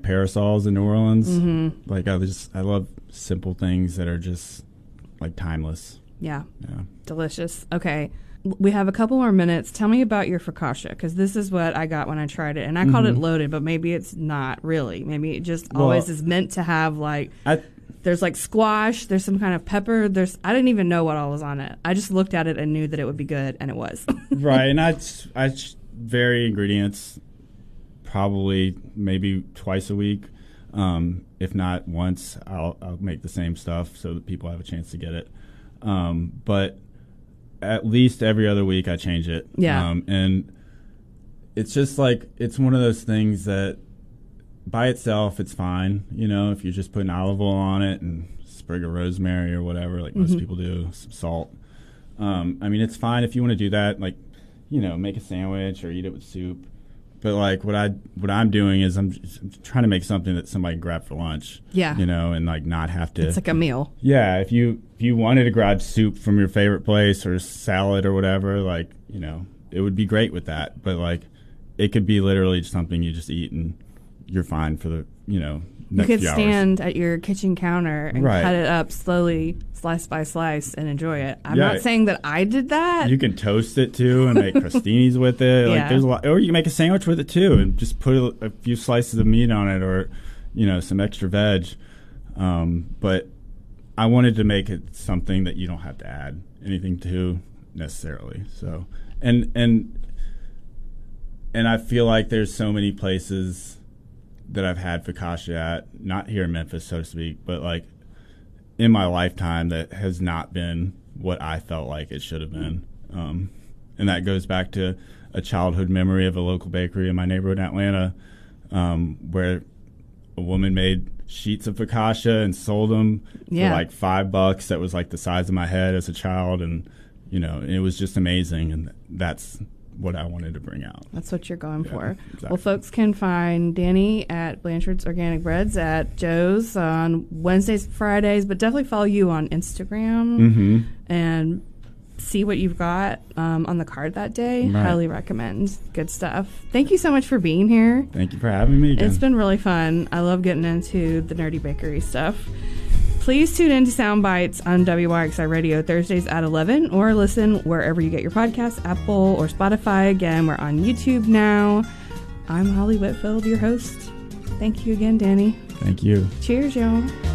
parasols in New Orleans. Mm-hmm. Like I love simple things that are just like timeless. Yeah. Delicious. Okay. We have a couple more minutes. Tell me about your focaccia, because this is what I got when I tried it. And I called it loaded, but maybe it's not really. Maybe it just always is meant to have, like, there's, like, squash. There's some kind of pepper. I didn't even know what all was on it. I just looked at it and knew that it would be good, and it was. Right. And I vary ingredients probably maybe twice a week. If not once, I'll make the same stuff so that people have a chance to get it. But at least every other week I change it. Yeah. And it's just like, it's one of those things that by itself it's fine. You know, if you're just putting olive oil on it and a sprig of rosemary or whatever, like most people do, some salt. I mean, it's fine if you want to do that, like, you know, make a sandwich or eat it with soup. But like what I'm doing is I'm trying to make something that somebody can grab for lunch. Yeah. You know, and like not have to. It's like a meal. Yeah. If you wanted to grab soup from your favorite place or salad or whatever, like, you know, it would be great with that. But like, it could be literally something you just eat and you're fine for the, you know, next few hours. You could stand at your kitchen counter and cut it up slowly, slice by slice, and enjoy it. I'm not saying that I did that. You can toast it too and make crostinis with it. Like there's a lot, or you can make a sandwich with it too and just put a few slices of meat on it, or, you know, some extra veg. But I wanted to make it something that you don't have to add anything to necessarily. So, and I feel like there's so many places that I've had focaccia at, not here in Memphis, so to speak, but like in my lifetime, that has not been what I felt like it should have been. And that goes back to a childhood memory of a local bakery in my neighborhood in Atlanta, where a woman made sheets of focaccia and sold them for like $5. That was like the size of my head as a child. And, you know, it was just amazing. And that's what I wanted to bring out. That's what you're going for. Exactly. Well, folks can find Danny at Blanchard's Organic Breads, at Joe's on Wednesdays and Fridays, but definitely follow you on Instagram and see what you've got on the card that day. Right. Highly recommend. Good stuff. Thank you so much for being here. Thank you for having me again. It's been really fun. I love getting into the nerdy bakery stuff. Please tune in to Sound Bites on WYXI Radio Thursdays at 11, or listen wherever you get your podcasts, Apple or Spotify. Again, we're on YouTube now. I'm Holly Whitfield, your host. Thank you again, Danny. Thank you. Cheers, y'all.